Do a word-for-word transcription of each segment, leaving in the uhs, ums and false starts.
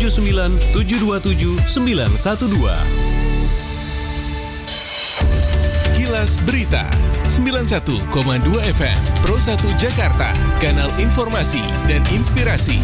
tujuh sembilan tujuh dua tujuh sembilan satu dua. Kilas Berita sembilan puluh satu koma dua F M Pro satu Jakarta, kanal informasi dan inspirasi.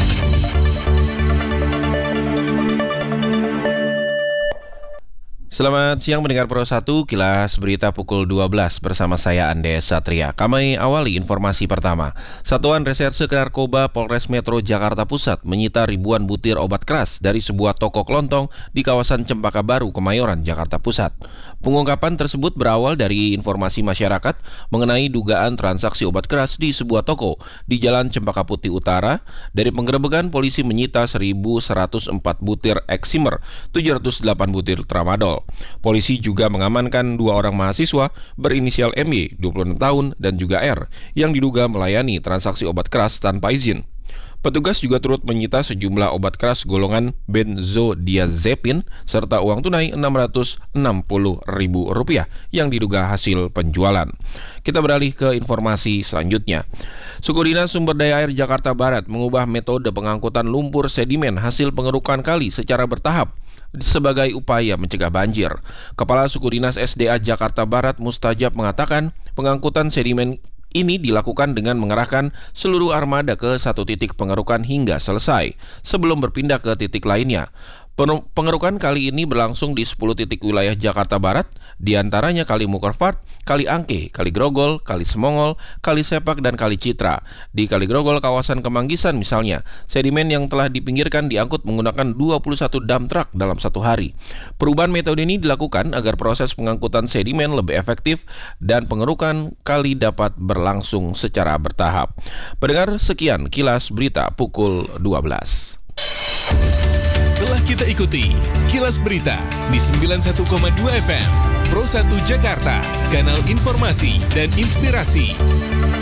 Selamat siang mendengar Pro satu, Kilas Berita pukul dua belas bersama saya Andes Satria. Kami awali informasi pertama. Satuan Reserse Narkoba Polres Metro Jakarta Pusat menyita ribuan butir obat keras dari sebuah toko kelontong di kawasan Cempaka Baru, Kemayoran, Jakarta Pusat. Pengungkapan tersebut berawal dari informasi masyarakat mengenai dugaan transaksi obat keras di sebuah toko di Jalan Cempaka Putih Utara. Dari penggerebekan, polisi menyita seribu seratus empat butir Eximer, tujuh ratus delapan butir Tramadol. Polisi juga mengamankan dua orang mahasiswa berinisial M Y, dua puluh enam tahun, dan juga R, yang diduga melayani transaksi obat keras tanpa izin. Petugas juga turut menyita sejumlah obat keras golongan benzodiazepin serta uang tunai enam ratus enam puluh ribu rupiah yang diduga hasil penjualan. Kita beralih ke informasi selanjutnya. Suku Dinas Sumber Daya Air Jakarta Barat mengubah metode pengangkutan lumpur sedimen hasil pengerukan kali secara bertahap sebagai upaya mencegah banjir. Kepala Suku Dinas S D A Jakarta Barat Mustajab mengatakan pengangkutan sedimen ini dilakukan dengan mengerahkan seluruh armada ke satu titik pengerukan hingga selesai, sebelum berpindah ke titik lainnya. Pengerukan kali ini berlangsung di sepuluh titik wilayah Jakarta Barat, diantaranya Kali Mukerfart, Kali Angke, Kali Grogol, Kali Semongol, Kali Sepak, dan Kali Citra. Di Kali Grogol, kawasan Kemanggisan misalnya, sedimen yang telah dipinggirkan diangkut menggunakan dua puluh satu dump truck dalam satu hari. Perubahan metode ini dilakukan agar proses pengangkutan sedimen lebih efektif dan pengerukan kali dapat berlangsung secara bertahap. Pendengar, sekian Kilas Berita pukul dua belas. Telah kita ikuti Kilas Berita di sembilan puluh satu koma dua F M Pro satu Jakarta, kanal informasi dan inspirasi.